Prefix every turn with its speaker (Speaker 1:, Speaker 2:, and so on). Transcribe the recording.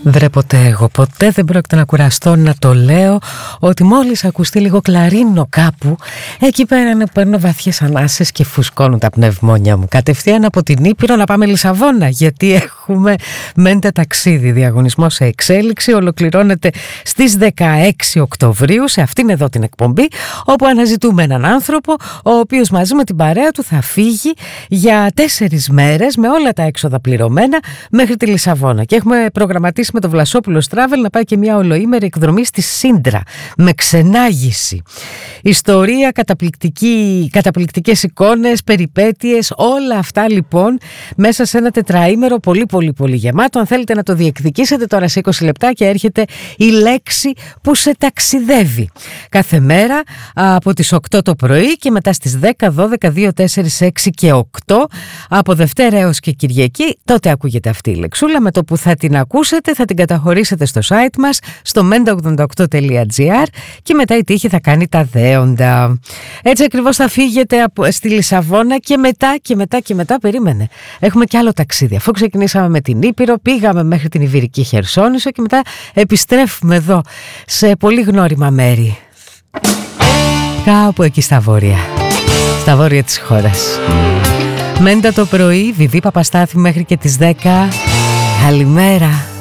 Speaker 1: Βρε ποτέ εγώ, ποτέ δεν πρόκειται να κουραστώ να το λέω ότι μόλις ακουστεί λίγο κλαρίνο κάπου, εκεί πέρα να παίρνω βαθιές ανάσες και φουσκώνουν τα πνευμόνια μου. Κατευθείαν από την Ήπειρο να πάμε Λισαβόνα, γιατί έχουμε μέντε ταξίδι, διαγωνισμό σε εξέλιξη, ολοκληρώνεται στις 16 Οκτωβρίου σε αυτήν εδώ την εκπομπή, όπου αναζητούμε έναν άνθρωπο ο οποίος μαζί με την παρέα του θα φύγει για 4 μέρες με όλα τα έξοδα πληρωμένα μέχρι τη Λισαβόνα, και έχουμε προγραμματίσει με το Βλασόπουλο Travel να πάει και μια ολοήμερη εκδρομή στη Σύντρα με ξενάγηση. Ιστορία, καταπληκτικές εικόνες, περιπέτειες, όλα αυτά λοιπόν μέσα σε ένα τετραήμερο πολύ γεμάτο. Αν θέλετε να το διεκδικήσετε τώρα σε 20 λεπτά και έρχεται η λέξη που σε ταξιδεύει. Κάθε μέρα από τις 8 το πρωί και μετά στις 10, 12, 2, 4, 6 και 8 από Δευτέρα έως και Κυριακή, τότε ακούγεται αυτή η λεξούλα. Με το που θα την ακούσετε θα την καταχωρήσετε στο site μας, στο menta88.gr, και μετά η τύχη θα κάνει τα δέοντα. Έτσι ακριβώς θα φύγετε στη Λισαβόνα και μετά περίμενε. Έχουμε κι άλλο ταξίδι. Αφού ξεκινήσαμε με την Ήπειρο, πήγαμε μέχρι την Ιβηρική Χερσόνησο και μετά επιστρέφουμε εδώ σε πολύ γνώριμα μέρη. Κάπου εκεί στα βόρεια της χώρας. Μέντα το πρωί, Βιβί Παπαστάθη μέχρι και τις 10. Καλημέρα.